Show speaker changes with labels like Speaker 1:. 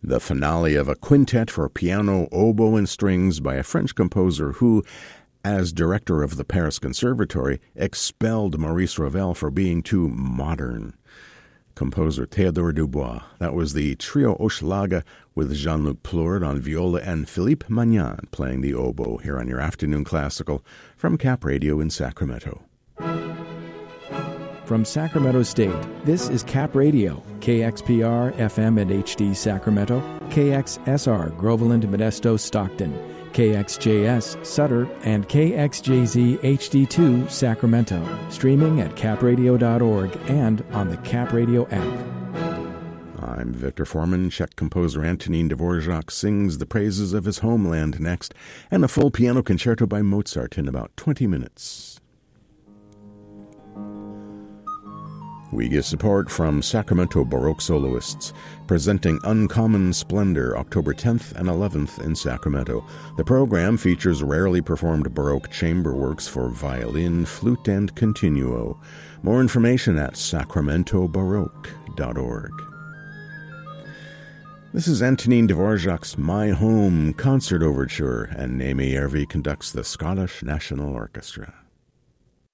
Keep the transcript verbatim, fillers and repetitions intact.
Speaker 1: The finale of a quintet for piano, oboe, and strings by a French composer who, as director of the Paris Conservatory, expelled Maurice Ravel for being too modern. Composer Théodore Dubois. That was the trio Hochelaga with Jean-Luc Plourde on viola and Philippe Magnan playing the oboe here on your Afternoon Classical from Cap Radio in Sacramento.
Speaker 2: From Sacramento State, this is Cap Radio, K X P R, F M and H D Sacramento, K X S R, Groveland, Modesto, Stockton, K X J S, Sutter, and K X J Z H D two, Sacramento. Streaming at cap radio dot org and on the Cap Radio app.
Speaker 1: I'm Victor Foreman. Czech composer Antonín Dvorak sings the praises of his homeland next, and a full piano concerto by Mozart in about twenty minutes. We get support from Sacramento Baroque soloists, presenting Uncommon Splendor October tenth and eleventh in Sacramento. The program features rarely performed Baroque chamber works for violin, flute, and continuo. More information at sacramento baroque dot org. This is Antonín Dvorak's My Home Concert Overture, and Németh Järvi conducts the Scottish National Orchestra.